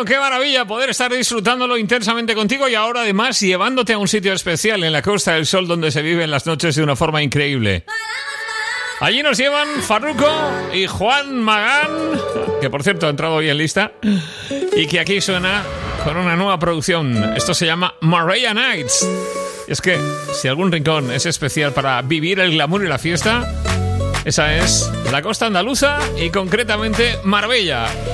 Bueno, qué maravilla poder estar disfrutándolo intensamente contigo y ahora además llevándote a un sitio especial en la Costa del Sol donde se viven las noches de una forma increíble. Allí nos llevan Farruko y Juan Magán, que por cierto ha entrado hoy en lista, y que aquí suena con una nueva producción. Esto se llama Marbella Nights. Y es que si algún rincón es especial para vivir el glamour y la fiesta, esa es la costa andaluza y concretamente Marbella.